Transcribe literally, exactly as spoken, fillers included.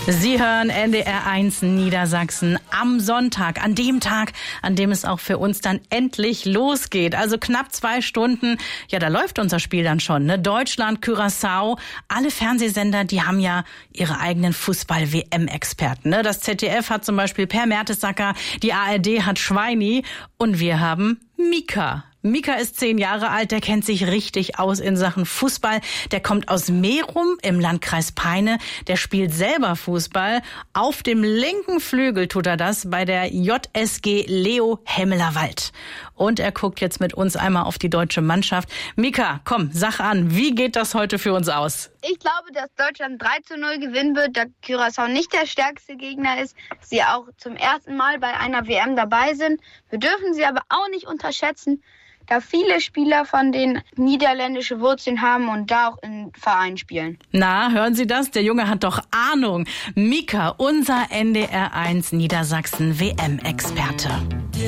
Sie hören N D R eins Niedersachsen am Sonntag, an dem Tag, an dem es auch für uns dann endlich losgeht. Also knapp zwei Stunden, ja, da läuft unser Spiel dann schon, ne? Deutschland, Curaçao, alle Fernsehsender, die haben ja ihre eigenen Fußball-W M-Experten, ne? Das Z D F hat zum Beispiel Per Mertesacker, die A R D hat Schweini und wir haben Mika. Mika ist zehn Jahre alt, der kennt sich richtig aus in Sachen Fußball. Der kommt aus Merum im Landkreis Peine. Der spielt selber Fußball. Auf dem linken Flügel tut er das bei der J S G Leo Hemmelerwald. Und er guckt jetzt mit uns einmal auf die deutsche Mannschaft. Mika, komm, sag an, wie geht das heute für uns aus? Ich glaube, dass Deutschland drei zu null gewinnen wird, da Curaçao nicht der stärkste Gegner ist. Sie auch zum ersten Mal bei einer W M dabei sind. Wir dürfen sie aber auch nicht unterschätzen, da viele Spieler von den niederländische Wurzeln haben und da auch in Vereinen spielen. Na, hören Sie das? Der Junge hat doch Ahnung. Mika, unser N D R eins Niedersachsen W M-Experte.